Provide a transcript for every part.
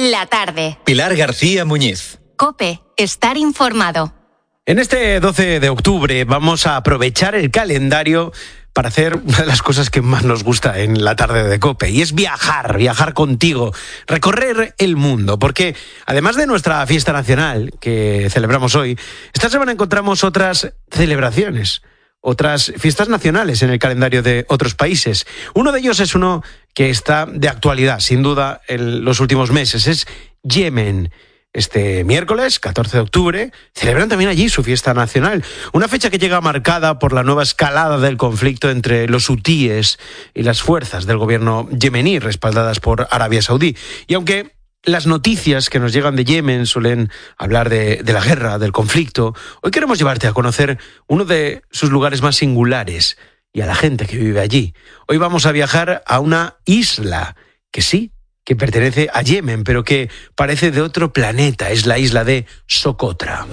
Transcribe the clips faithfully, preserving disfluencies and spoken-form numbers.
la tarde. Pilar García Muñiz. COPE, estar informado. En este doce de octubre vamos a aprovechar el calendario para hacer una de las cosas que más nos gusta en la tarde de COPE, y es viajar, viajar contigo, recorrer el mundo, porque además de nuestra fiesta nacional que celebramos hoy, esta semana encontramos otras celebraciones, otras fiestas nacionales en el calendario de otros países. Uno de ellos es uno que está de actualidad, sin duda, en los últimos meses, es Yemen. Este miércoles, catorce de octubre, celebran también allí su fiesta nacional. Una fecha que llega marcada por la nueva escalada del conflicto entre los hutíes y las fuerzas del gobierno yemení, respaldadas por Arabia Saudí. Y aunque las noticias que nos llegan de Yemen suelen hablar de, de la guerra, del conflicto, hoy queremos llevarte a conocer uno de sus lugares más singulares y a la gente que vive allí. Hoy vamos a viajar a una isla que sí, que pertenece a Yemen, pero que parece de otro planeta. Es la isla de Socotra.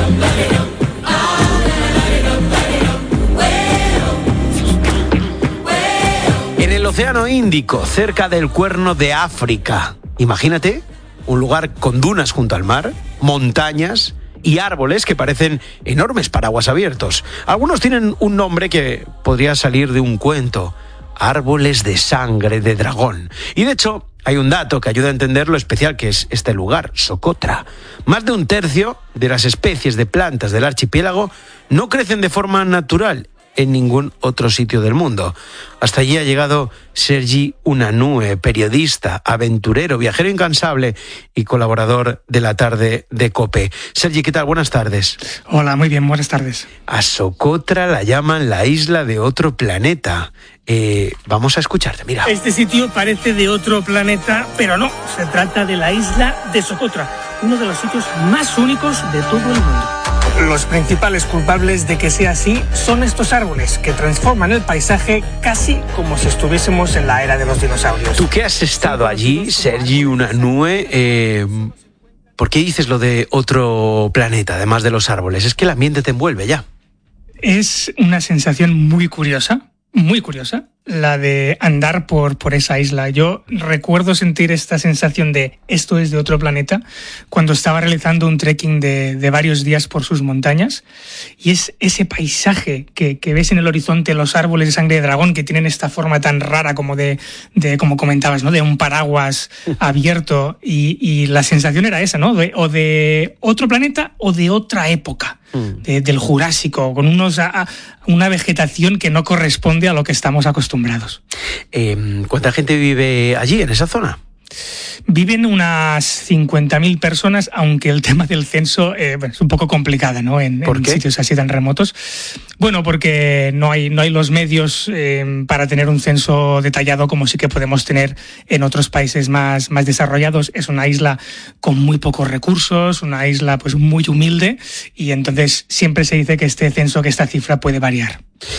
En el Océano Índico, cerca del Cuerno de África. Imagínate un lugar con dunas junto al mar, montañas y árboles que parecen enormes paraguas abiertos. Algunos tienen un nombre que podría salir de un cuento: árboles de sangre de dragón. Y de hecho, hay un dato que ayuda a entender lo especial que es este lugar, Socotra. Más de un tercio de las especies de plantas del archipiélago no crecen de forma natural en ningún otro sitio del mundo. Hasta allí ha llegado Sergi Unanue, periodista, aventurero, viajero incansable y colaborador de la tarde de COPE. Sergi, ¿qué tal? Buenas tardes. Hola, muy bien, buenas tardes. A Socotra la llaman la isla de otro planeta. Eh, vamos a escucharte, mira. Este sitio parece de otro planeta, pero no, se trata de la isla de Socotra, uno de los sitios más únicos de todo el mundo. Los principales culpables de que sea así son estos árboles, que transforman el paisaje casi como si estuviésemos en la era de los dinosaurios. Tú que has estado allí, Sergi Unanue, eh, ¿por qué dices lo de otro planeta, además de los árboles? Es que el ambiente te envuelve ya. Es una sensación muy curiosa. Muy curiosa, la de andar por, por esa isla. Yo recuerdo sentir esta sensación de esto es de otro planeta cuando estaba realizando un trekking de, de varios días por sus montañas, y es ese paisaje que, que ves en el horizonte, los árboles de sangre de dragón que tienen esta forma tan rara como de, de como comentabas, ¿no? De un paraguas abierto, y, y la sensación era esa, ¿no? De, o de otro planeta o de otra época. De, del Jurásico, con unos a, una vegetación que no corresponde a lo que estamos acostumbrados. Eh, ¿Cuánta gente vive allí, en esa zona? Viven unas cincuenta mil personas, aunque el tema del censo eh, es un poco complicado, ¿no? En, ¿Por en qué? Sitios así tan remotos. Bueno, porque no hay, no hay los medios eh, para tener un censo detallado como sí que podemos tener en otros países más, más desarrollados. Es una isla con muy pocos recursos, una isla pues muy humilde, y entonces siempre se dice que este censo, que esta cifra puede variar.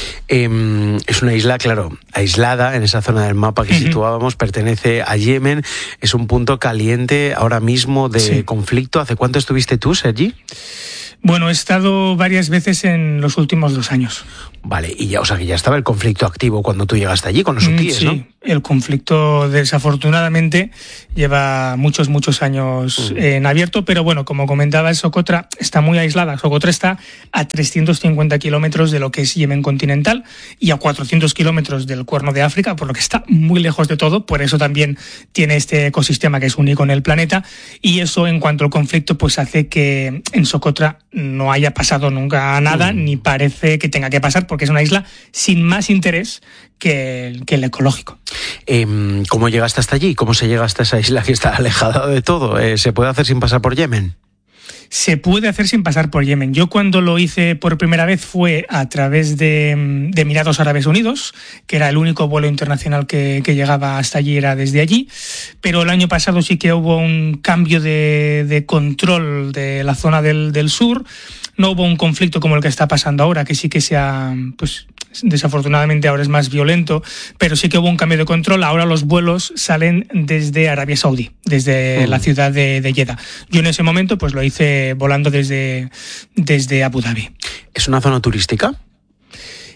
Eh, es una isla, claro, aislada en esa zona del mapa que uh-huh. situábamos, pertenece a Yemen, es un punto caliente ahora mismo de sí. conflicto. ¿Hace cuánto estuviste tú, Sergi? Bueno, he estado varias veces en los últimos dos años. Vale, y ya, o sea, que ya estaba el conflicto activo cuando tú llegaste allí con los hutíes, sí, ¿no? Sí, el conflicto desafortunadamente lleva muchos, muchos años mm. en abierto, pero bueno, como comentaba, Socotra está muy aislada. Socotra está a trescientos cincuenta kilómetros de lo que es Yemen continental y a cuatrocientos kilómetros del Cuerno de África, por lo que está muy lejos de todo. Por eso también tiene este ecosistema que es único en el planeta, y eso, en cuanto al conflicto, pues hace que en Socotra no haya pasado nunca nada, mm. ni parece que tenga que pasar, porque es una isla sin más interés que el, que el ecológico. Eh, ¿Cómo llegaste hasta allí? ¿Cómo se llega hasta esa isla que está alejada de todo? Eh, ¿Se puede hacer sin pasar por Yemen? Se puede hacer sin pasar por Yemen. Yo cuando lo hice por primera vez fue a través de, de Emiratos Árabes Unidos, que era el único vuelo internacional que, que llegaba hasta allí, era desde allí, pero el año pasado sí que hubo un cambio de, de control de la zona del, del sur. No hubo un conflicto como el que está pasando ahora, que sí que se ha, pues desafortunadamente ahora es más violento, pero sí que hubo un cambio de control. Ahora los vuelos salen desde Arabia Saudí, desde mm. la ciudad de, de Jeddah. Yo en ese momento pues lo hice volando desde, desde Abu Dhabi. ¿Es una zona turística?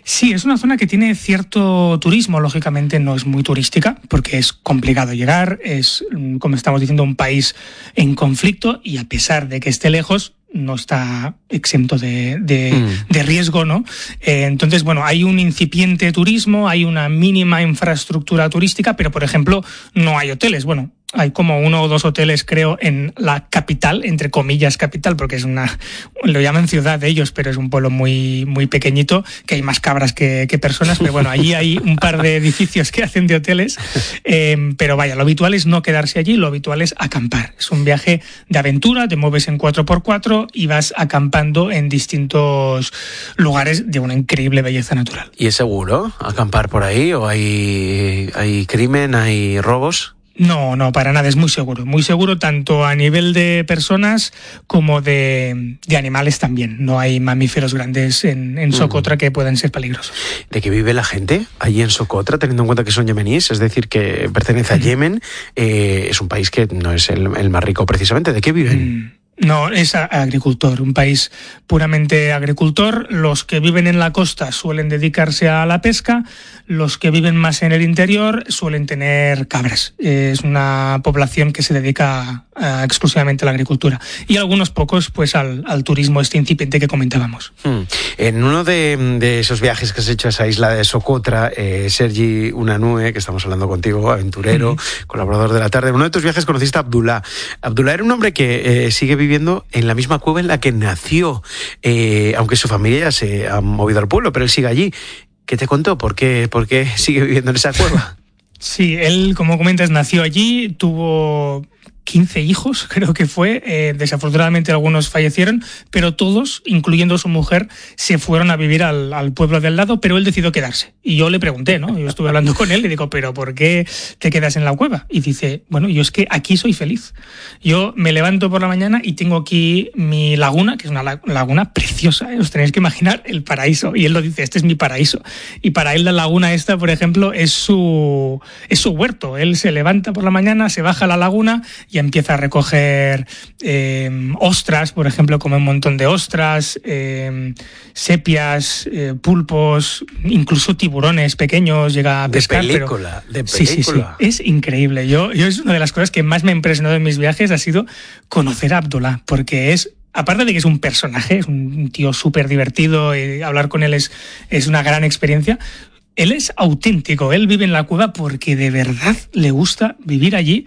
Sí, es una zona que tiene cierto turismo, lógicamente no es muy turística, porque es complicado llegar, es, como estamos diciendo, un país en conflicto y a pesar de que esté lejos, no está exento de, de, mm. de riesgo, ¿no? Eh, entonces, bueno, hay un incipiente turismo, hay una mínima infraestructura turística, pero, por ejemplo, no hay hoteles. Bueno, hay como uno o dos hoteles, creo, en la capital, entre comillas capital, porque es una, lo llaman ciudad de ellos, pero es un pueblo muy, muy pequeñito, que hay más cabras que, que personas, pero bueno, allí hay un par de edificios que hacen de hoteles, eh, pero vaya, lo habitual es no quedarse allí, lo habitual es acampar. Es un viaje de aventura, te mueves en cuatro por cuatro y vas acampando en distintos lugares de una increíble belleza natural. ¿Y es seguro acampar por ahí o hay, hay crimen, hay robos? No, no, para nada, es muy seguro, muy seguro tanto a nivel de personas como de, de animales también. No hay mamíferos grandes en, en Socotra mm. que puedan ser peligrosos. ¿De qué vive la gente allí en Socotra, teniendo en cuenta que son yemeníes, es decir, que pertenece a mm. Yemen? Eh, es un país que no es el, el más rico precisamente. ¿De qué viven? Mm. No, es agricultor, un país puramente agricultor. Los que viven en la costa suelen dedicarse a la pesca, los que viven más en el interior suelen tener cabras. Es una población que se dedica a, exclusivamente a la agricultura. Y algunos pocos, pues, al, al turismo este incipiente que comentábamos. Hmm. En uno de, de esos viajes que has hecho a esa isla de Socotra, eh, Sergi Unanue, que estamos hablando contigo, aventurero, uh-huh. colaborador de La Tarde, en uno de tus viajes conociste a Abdullah. Abdullah era un hombre que eh, sigue viviendo viviendo en la misma cueva en la que nació, eh, aunque su familia ya se ha movido al pueblo, pero él sigue allí. ¿Qué te contó? ¿Por qué, por qué sigue viviendo en esa cueva? Sí, él, como comentas, nació allí, tuvo quince hijos, creo que fue. Eh, desafortunadamente algunos fallecieron, pero todos, incluyendo su mujer, se fueron a vivir al, al pueblo de al lado, pero él decidió quedarse. Y yo le pregunté, ¿no? Yo estuve hablando con él y digo, ¿pero por qué te quedas en la cueva? Y dice, bueno, yo es que aquí soy feliz. Yo me levanto por la mañana y tengo aquí mi laguna, que es una laguna preciosa, ¿eh? Os tenéis que imaginar el paraíso. Y él lo dice, este es mi paraíso. Y para él la laguna esta, por ejemplo, es su, es su huerto. Él se levanta por la mañana, se baja a la laguna y empieza a recoger eh, ostras, por ejemplo, come un montón de ostras, eh, sepias, eh, pulpos, incluso tiburones pequeños, llega a pescar. De película, pero... de película. Sí, sí, sí, es increíble. Yo, yo es una de las cosas que más me ha impresionado en mis viajes ha sido conocer a Abdullah, porque es, aparte de que es un personaje, es un tío súper divertido, y hablar con él es, es una gran experiencia. Él es auténtico, él vive en la cueva porque de verdad le gusta vivir allí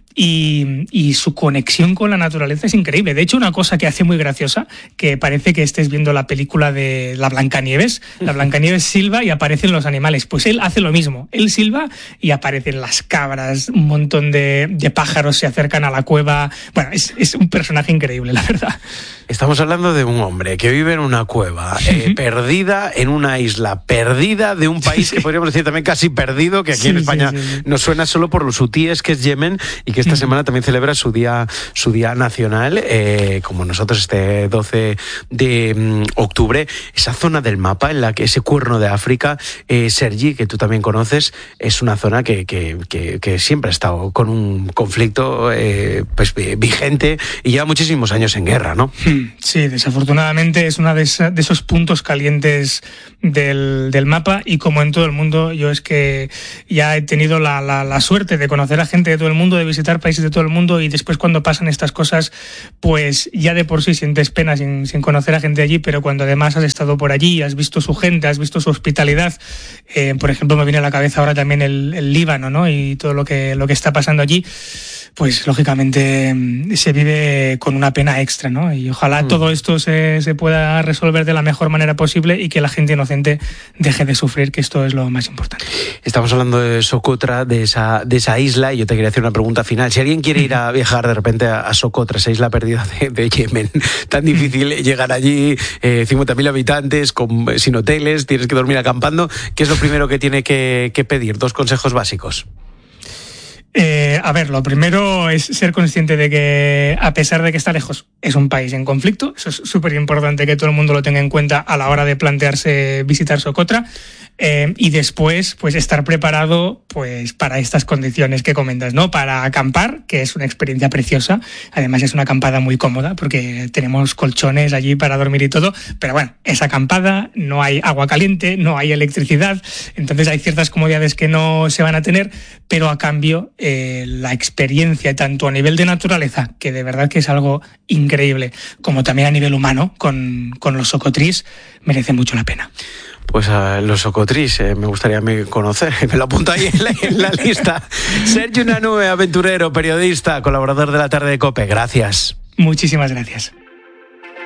y, y su conexión con la naturaleza es increíble. De hecho, una cosa que hace muy graciosa, que parece que estés viendo la película de la Blancanieves, la Blancanieves silba y aparecen los animales. Pues él hace lo mismo, él silba y aparecen las cabras, un montón de, de pájaros se acercan a la cueva. Bueno, es, es un personaje increíble, la verdad. Estamos hablando de un hombre que vive en una cueva, eh, perdida en una isla, perdida de un país que podríamos decir también casi perdido, que aquí sí, en España sí, sí, sí. nos suena solo por los hutíes, que es Yemen, y que esta uh-huh. semana también celebra su día, su día nacional, eh, como nosotros este doce de um, octubre. Esa zona del mapa en la que ese cuerno de África, eh, Sergi, que tú también conoces, es una zona que, que, que, que siempre ha estado con un conflicto eh, pues, vigente y lleva muchísimos años en guerra, ¿no? Sí, desafortunadamente es uno de, esa, de esos puntos calientes del, del mapa, y como en todo el mundo, yo es que ya he tenido la, la, la suerte de conocer a gente de todo el mundo, de visitar países de todo el mundo, y después cuando pasan estas cosas, pues ya de por sí sientes pena sin, sin conocer a gente allí, pero cuando además has estado por allí, has visto su gente, has visto su hospitalidad, eh, por ejemplo, me viene a la cabeza ahora también el, el Líbano, ¿no? Y todo lo que, lo que está pasando allí, pues lógicamente se vive con una pena extra, ¿no? Y ojalá mm. todo esto se, se pueda resolver de la mejor manera posible y que la gente inocente deje de sufrir, que esto es lo más importante. Estamos hablando de Socotra, de esa, de esa isla, y yo te quería hacer una pregunta final. Si alguien quiere ir a viajar de repente a, a Socotra, esa isla perdida de, de Yemen, tan difícil llegar allí, eh, cincuenta mil habitantes, con, sin hoteles, tienes que dormir acampando, ¿qué es lo primero que tiene que, que pedir? Dos consejos básicos. Eh, a ver, lo primero es ser consciente de que, a pesar de que está lejos, es un país en conflicto. Eso es súper importante que todo el mundo lo tenga en cuenta a la hora de plantearse visitar Socotra. Eh, y después, pues estar preparado pues para estas condiciones que comentas, ¿no? Para acampar, que es una experiencia preciosa. Además es una acampada muy cómoda porque tenemos colchones allí para dormir y todo. Pero bueno, es acampada, no hay agua caliente, no hay electricidad. Entonces hay ciertas comodidades que no se van a tener, pero a cambio eh, la experiencia tanto a nivel de naturaleza, que de verdad que es algo increíble, como también a nivel humano con, con los socotrís, merece mucho la pena. Pues a los socotrís eh, me gustaría me conocer, me lo apunto ahí en la, en la lista. Sergi Unanue, aventurero, periodista, colaborador de La Tarde de COPE, gracias. Muchísimas gracias.